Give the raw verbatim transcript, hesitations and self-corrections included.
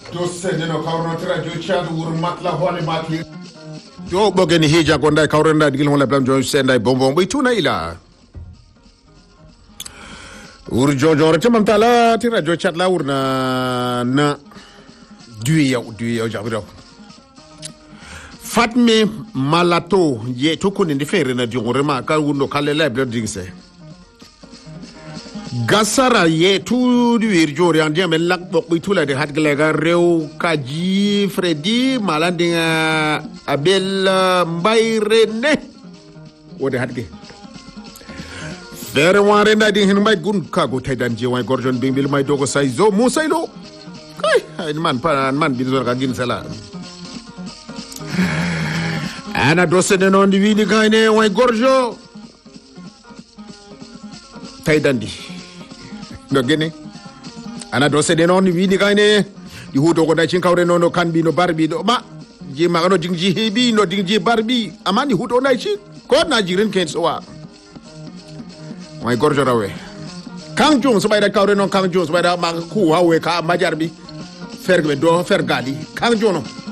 do sendino kawno radio chadu wur matla hole matli do bogeni hija gonda kawrenda digil hola blam jo senda bonbon bay tuna ila wur jojo rek mam tala ti radio chat la wurna na duy yow duy yow jabiro Fatme Malato ye to koni ndi fere na diorema ka wundo kale la blam dingse Gasara ye tu duir jori andi amel lak bok bi tula de hat glega rew kaji Freddy malandinga Abel Mbayrene wode hatge fere ware na di hin may gun kago taydan je way gorjon bimbil may dogo say zo musaylo kay ay man pa man bi zo ka gin sala ana dose de non di wini kayne way gorjo taydan di no gene ana do sede non wi ni kayne di hudo ko da cin kawre nono kanbi no barbi do ma ji ma no dingji hebi no dingji barbi amani hudo na ci ko na jiren ken so wa way gorjo rawe kan jom so bayda kawre non kan jom so bayda ma ku hawe ka majarbi ferbe do fergali kan jono